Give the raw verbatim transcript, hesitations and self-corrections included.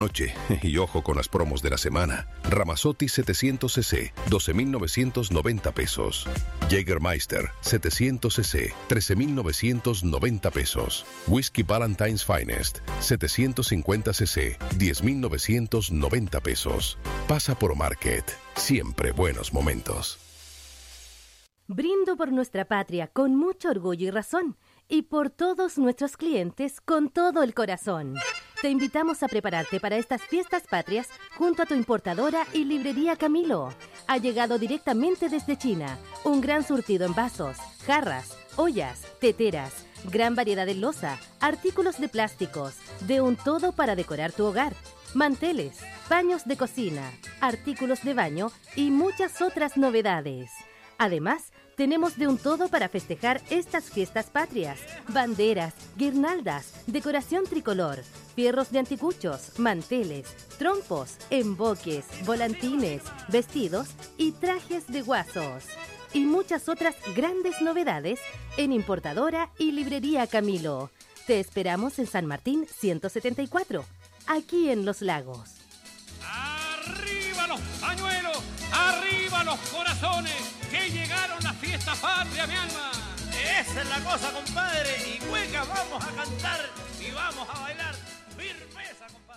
Noche. Y ojo con las promos de la semana. Ramazzotti setecientos centilitros, doce mil novecientos noventa pesos. Jägermeister setecientos centilitros, trece mil novecientos noventa pesos. Whisky Valentine's Finest setecientos cincuenta centilitros, diez mil novecientos noventa pesos. Pasa por Market. Siempre buenos momentos. Brindo por nuestra patria con mucho orgullo y razón, y por todos nuestros clientes con todo el corazón. Te invitamos a prepararte para estas fiestas patrias junto a tu importadora y librería Camilo. Ha llegado directamente desde China un gran surtido en vasos, jarras, ollas, teteras, gran variedad de loza, artículos de plásticos, de un todo para decorar tu hogar, manteles, paños de cocina, artículos de baño y muchas otras novedades. Además, tenemos de un todo para festejar estas fiestas patrias: banderas, guirnaldas, decoración tricolor, fierros de anticuchos, manteles, trompos, emboques, volantines, vestidos y trajes de guasos. Y muchas otras grandes novedades en Importadora y Librería Camilo. Te esperamos en San Martín ciento setenta y cuatro, aquí en Los Lagos. ¡Arriba los pañuelos! ¡Arriba los corazones! ¡Que llegaron las fiestas patrias, mi alma! Esa es la cosa, compadre. Y hueca, vamos a cantar y vamos a bailar. Firmeza, compadre.